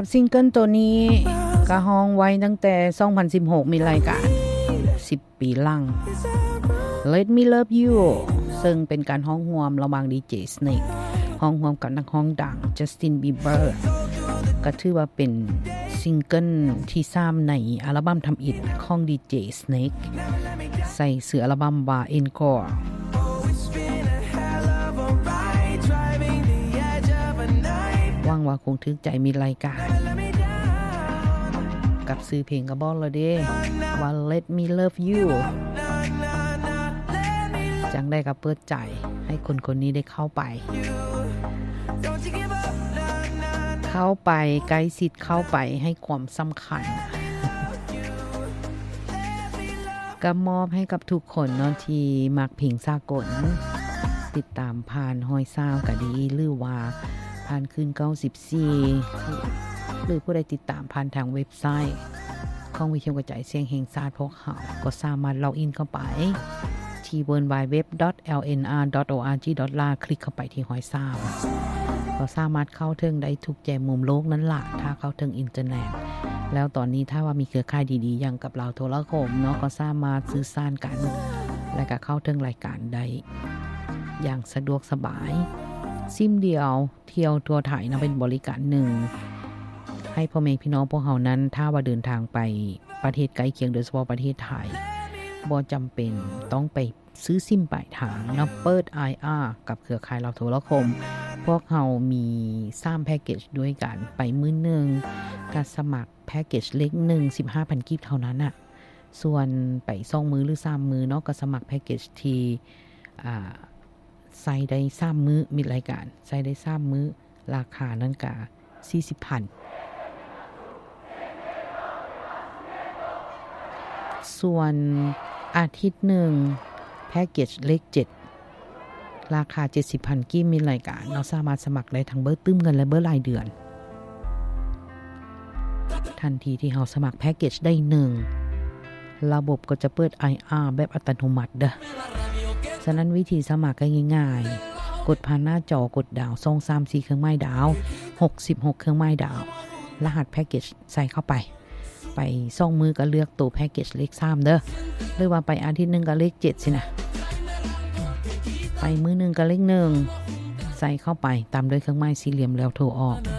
ซิงเกิลตัวนี้ก็ฮ้องไว้ตั้งแต่2016มีรายการ10ปีหลัง Let Me Love You ซึ่งเป็นการฮ้องร่วมระหว่าง DJ Snake ฮ้องร่วมกับนักฮ้องดัง Justin Bieber ก็ถือว่าเป็นซิงเกิลที่3ในอัลบั้มทำอิฐของ DJ Snake ใส่เสื้ออัลบั้มว่า Encore หวังว่าคงถึกใจมีรายการกับซื้อเพลงก็บอกแล้วเด้ว่า Let Me Love You จังได้กับเปิดใจให้คนนี้ได้เข้าไปใกล้ชิดเข้าไปให้ความสำคัญก็มอบให้กับทุกคนเนาะที่มักเพลงสากลติดตามผ่านห้อยซาวก็ดีหรือว่าผ่านคืน94หรือผู้ใดติดตามผ่านทางเว็บไซต์ของวิทยุกระจายเสียงแห่งชาติพวกเขาก็สามารถล็อกอินเข้าไปที่ www.lnr.org.la คลิกเข้าไปที่ห้อยซาวก็สามารถเข้าถึงได้ทุกแจมุมโลกนั้นล่ะถ้าเข้าถึงอินเทอร์เน็ตแล้วตอนนี้ถ้าว่ามีเครือข่ายดีๆอย่างกับเราโทรคมเนาะก็สามารถสื่อสารกันและก็เข้าถึงรายการได้อย่างสะดวกสบายซิมเดียวเที่ยวทั่วไทยนะเป็นบริการหนึ่งให้พ่อแม่พี่น้องพวกเรานั้นถ้าว่าเดินทางไปประเทศใกล้เคียงโดยเฉพาะประเทศไทยบ่จำเป็นต้องไปซื้อซิมปลายทางนะเปิด IR กับเครือข่ายเราโทรคมพวกเรามี3แพ็คเกจด้วยกันไปมื้อนึงก็สมัครแพ็คเกจเล็ก1 15,000 กิกเท่านั้นน่ะส่วนไป2มื้อหรือ3มื้อเนาะก็สมัครแพ็คเกจที่ใส่ได้3มื้อมีรายการใส่ได้3มื้อราคานั้นก็ 40,000 ส่วนอาทิตย์หนึ่งแพ็คเกจเล็ก7ราคา 70,000 กิมีรายการเราสามารถสมัครได้ทั้งเบอร์ตื้มเงินและเบอร์รายเดือนทันทีที่เราสมัครแพ็คเกจได้1ระบบก็จะเปิด IR แบบอัตโนมัติเด้อฉะนั้นวิธีสมัครก็ง่ายๆกดผ่านหน้าจอกดดาว2 3 4เครื่องหมายดาว66เครื่องหมายดาวรหัสแพ็คเกจใส่เข้าไป2มือก็เลือกตัวแพ็คเกจเลข3เด้อหรือว่าไปอาทิตย์นึงก็เลข7สินะไปมื้อนึงก็เลข1ใส่เข้าไปตามด้วยเครื่องหมายสี่เหลี่ยมแล้วโทรออก